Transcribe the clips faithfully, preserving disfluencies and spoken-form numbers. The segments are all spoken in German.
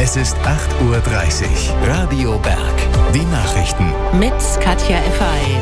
Es ist acht Uhr dreißig. Radio Berg. Die Nachrichten. Mit Katja Effay.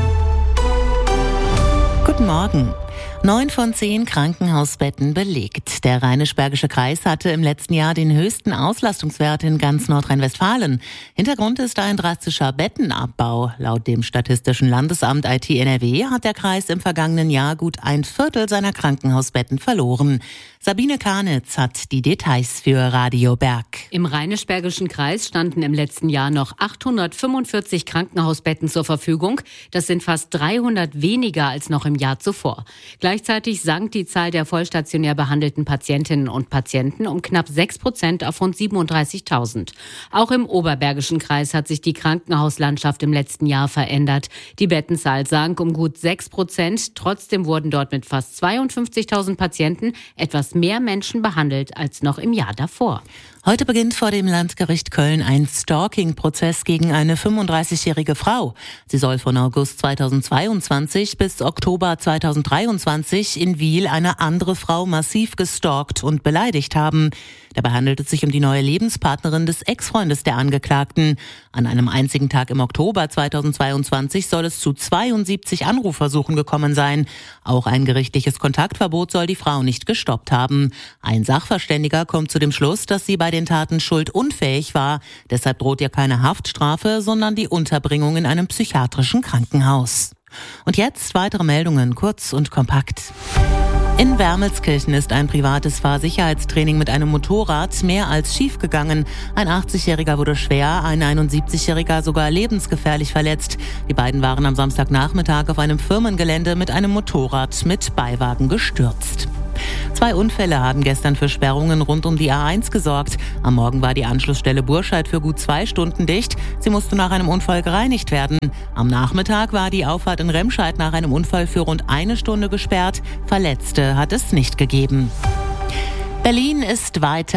Guten Morgen. Neun von zehn Krankenhausbetten belegt. Der Rheinisch-Bergische Kreis hatte im letzten Jahr den höchsten Auslastungswert in ganz Nordrhein-Westfalen. Hintergrund ist ein drastischer Bettenabbau. Laut dem Statistischen Landesamt I T N R W hat der Kreis im vergangenen Jahr gut ein Viertel seiner Krankenhausbetten verloren. Sabine Karnitz hat die Details für Radio Berg. Im Rheinisch-Bergischen Kreis standen im letzten Jahr noch achthundertfünfundvierzig Krankenhausbetten zur Verfügung. Das sind fast dreihundert weniger als noch im Jahr zuvor. Gleichzeitig sank die Zahl der vollstationär behandelten Patientinnen und Patienten um knapp sechs Prozent auf rund siebenunddreißigtausend. Auch im Oberbergischen Kreis hat sich die Krankenhauslandschaft im letzten Jahr verändert. Die Bettenzahl sank um gut sechs Prozent. Trotzdem wurden dort mit fast zweiundfünfzigtausend Patienten etwas mehr Menschen behandelt als noch im Jahr davor. Heute beginnt vor dem Landgericht Köln ein Stalking-Prozess gegen eine fünfunddreißigjährige Frau. Sie soll von August zweitausendzweiundzwanzig bis Oktober zweitausenddreiundzwanzig in Wiel eine andere Frau massiv gestalkt und beleidigt haben. Dabei handelt es sich um die neue Lebenspartnerin des Ex-Freundes der Angeklagten. An einem einzigen Tag im Oktober zweitausendzweiundzwanzig soll es zu zweiundsiebzig Anrufversuchen gekommen sein. Auch ein gerichtliches Kontaktverbot soll die Frau nicht gestoppt haben. Ein Sachverständiger kommt zu dem Schluss, dass sie bei den Taten schuldunfähig war. Deshalb droht ihr keine Haftstrafe, sondern die Unterbringung in einem psychiatrischen Krankenhaus. Und jetzt weitere Meldungen, kurz und kompakt. In Wermelskirchen ist ein privates Fahrsicherheitstraining mit einem Motorrad mehr als schief gegangen. Ein achtzigjähriger wurde schwer, ein einundsiebzigjähriger sogar lebensgefährlich verletzt. Die beiden waren am Samstagnachmittag auf einem Firmengelände mit einem Motorrad mit Beiwagen gestürzt. Zwei Unfälle haben gestern für Sperrungen rund um die A eins gesorgt. Am Morgen war die Anschlussstelle Burscheid für gut zwei Stunden dicht. Sie musste nach einem Unfall gereinigt werden. Am Nachmittag war die Auffahrt in Remscheid nach einem Unfall für rund eine Stunde gesperrt. Verletzte hat es nicht gegeben. Berlin ist weiter